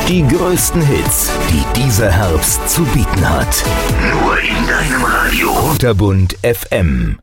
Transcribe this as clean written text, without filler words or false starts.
Die größten Hits, die dieser Herbst zu bieten hat. Nur in deinem Radio. Kunterbunt FM.